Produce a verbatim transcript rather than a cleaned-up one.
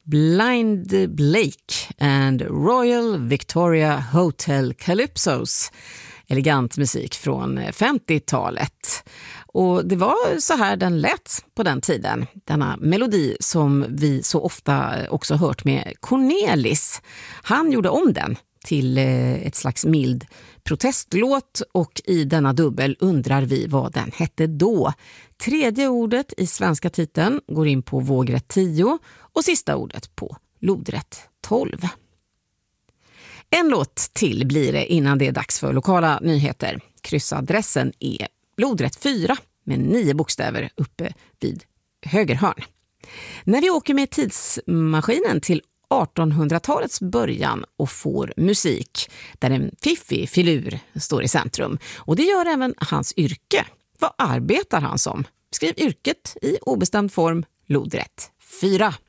Blind Blake and Royal Victoria Hotel Calypsos. Elegant musik från femtiotalet. Och det var så här den lät på den tiden. Denna melodi som vi så ofta också hört med Cornelis. Han gjorde om den till ett slags mild protestlåt, och i denna dubbel undrar vi vad den hette då. Tredje ordet i svenska titeln går in på vågrätt tio och sista ordet på lodrätt tolv. En låt till blir det innan det är dags för lokala nyheter. Kryssadressen är lodrätt fyra med nio bokstäver uppe vid högerhörn. När vi åker med tidsmaskinen till artonhundratalets början och får musik där en fiffig filur står i centrum. Och det gör även hans yrke. Vad arbetar han som? Skriv yrket i obestämd form, lodrätt fyra.